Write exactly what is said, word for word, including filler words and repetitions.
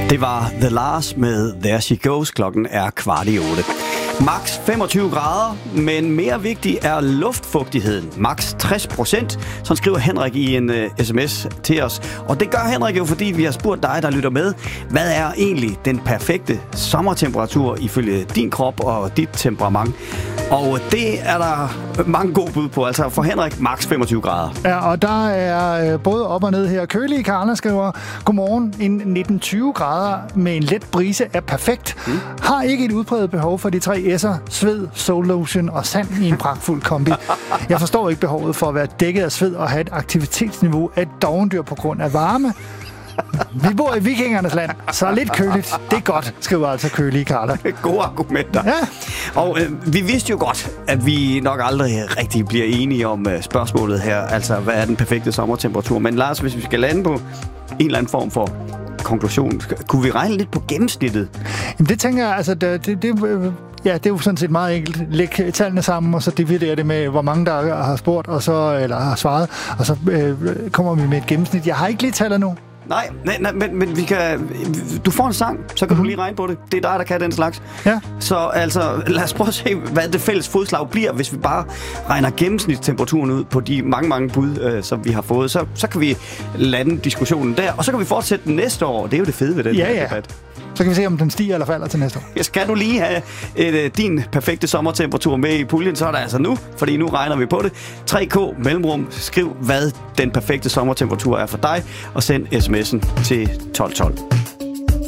Det var The Lars med There She Goes. Klokken er kvart i otte. Max femogtyve grader, men mere vigtig er luftfugtigheden. Max tres procent, som skriver Henrik i en uh, sms til os. Og det gør Henrik jo, fordi vi har spurgt dig, der lytter med. Hvad er egentlig den perfekte sommertemperatur ifølge din krop og dit temperament? Og det er der mange gode bud på. Altså for Henrik, max femogtyve grader. Ja, og der er øh, både op og ned her. Kølige Karla skriver, godmorgen, en nitten tyve grader med en let brise er perfekt. Mm. Har ikke et udpræget behov for de tre S'er, sved, soul lotion og sand i en pragtfuld kombi. Jeg forstår ikke behovet for at være dækket af sved og have et aktivitetsniveau af et dovendyr på grund af varme. Vi bor i vikingernes land, så lidt køligt. Det er godt, skriver altså Kølige Karla. Gode argumenter. Ja. Og øh, vi vidste jo godt, at vi nok aldrig rigtig bliver enige om øh, spørgsmålet her. Altså, hvad er den perfekte sommertemperatur? Men Lars, hvis vi skal lande på en eller anden form for konklusion, kunne vi regne lidt på gennemsnittet? Jamen det tænker jeg, altså det... det, det Ja, det er jo sådan set meget enkelt. Læg tallene sammen, og så dividerer det med, hvor mange der har spurgt, og så, eller har svaret, og så øh, kommer vi med et gennemsnit. Jeg har ikke lige tallet nu. Nej, nej, nej men, men vi kan, du får en sang, så kan mm. du lige regne på det. Det er dig, der kan den slags. Ja. Så altså, lad os prøve at se, hvad det fælles fodslag bliver, hvis vi bare regner gennemsnitstemperaturen ud på de mange, mange bud, øh, som vi har fået. Så, så kan vi lande diskussionen der, og så kan vi fortsætte den næste år. Det er jo det fede ved den ja, her ja. debat. Så kan vi se, om den stiger eller falder til næste år. Skal du lige have et, din perfekte sommertemperatur med i puljen, så er det altså nu, fordi nu regner vi på det. tre K mellemrum, skriv hvad den perfekte sommertemperatur er for dig, og send sms'en til tolv tolv.